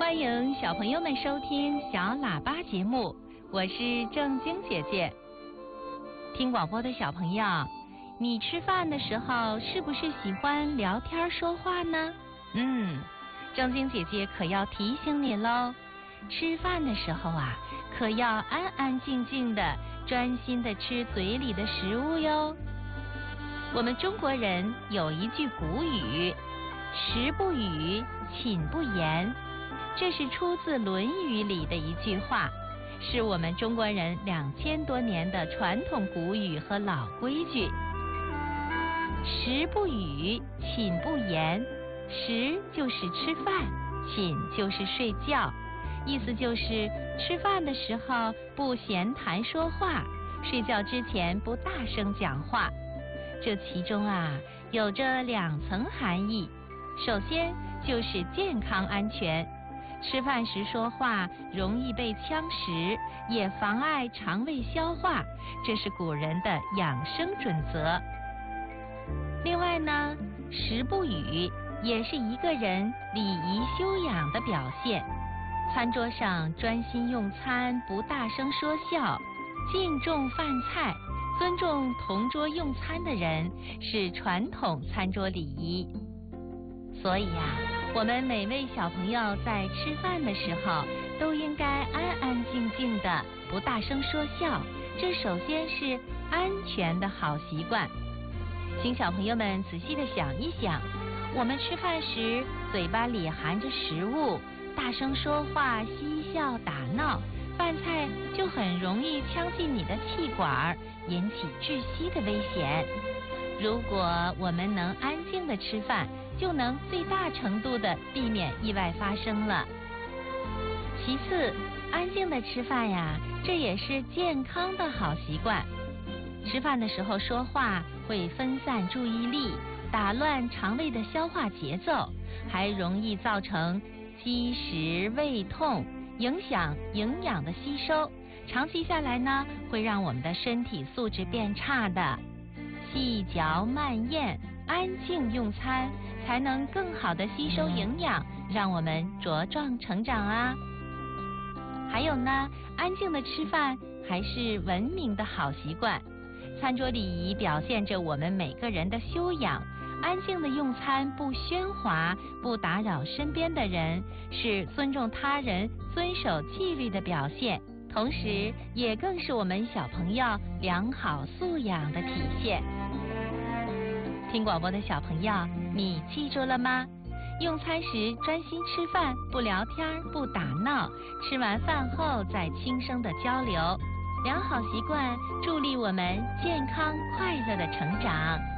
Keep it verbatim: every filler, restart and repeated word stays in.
欢迎小朋友们收听小喇叭节目，我是正晶姐姐。听广播的小朋友，你吃饭的时候是不是喜欢聊天说话呢？嗯，正晶姐姐可要提醒你喽，吃饭的时候啊，可要安安静静的专心的吃嘴里的食物哟。我们中国人有一句古语，食不语，寝不言，这是出自《论语》里的一句话，是我们中国人两千多年的传统古语和老规矩。食不语，寝不言，食就是吃饭，寝就是睡觉，意思就是吃饭的时候不闲谈说话，睡觉之前不大声讲话。这其中啊，有着两层含义。首先就是健康安全，吃饭时说话容易被呛食，也妨碍肠胃消化，这是古人的养生准则。另外呢，食不语也是一个人礼仪修养的表现。餐桌上专心用餐，不大声说笑，敬重饭菜，尊重同桌用餐的人，是传统餐桌礼仪。所以呀、啊，我们每位小朋友在吃饭的时候都应该安安静静的，不大声说笑，这首先是安全的好习惯。请小朋友们仔细的想一想，我们吃饭时嘴巴里含着食物，大声说话，嬉笑打闹，饭菜就很容易呛进你的气管，引起窒息的危险。如果我们能安静的吃饭，就能最大程度的避免意外发生了。其次，安静的吃饭呀，这也是健康的好习惯。吃饭的时候说话会分散注意力，打乱肠胃的消化节奏，还容易造成积食、胃痛，影响营养的吸收。长期下来呢，会让我们的身体素质变差的。细嚼慢咽，安静用餐，才能更好的吸收营养，让我们茁壮成长啊。还有呢，安静的吃饭还是文明的好习惯。餐桌礼仪表现着我们每个人的修养，安静的用餐，不喧哗，不打扰身边的人，是尊重他人、遵守纪律的表现，同时也更是我们小朋友良好素养的体现。听广播的小朋友，你记住了吗？用餐时专心吃饭，不聊天，不打闹，吃完饭后再轻声的交流，良好习惯助力我们健康快乐的成长。